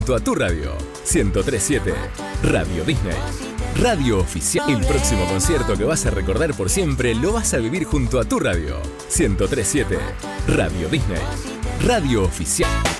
A tu radio 1037 Radio Disney, radio oficial. El próximo concierto que vas a recordar por siempre lo vas a vivir junto a tu radio 1037 Radio Disney, radio oficial.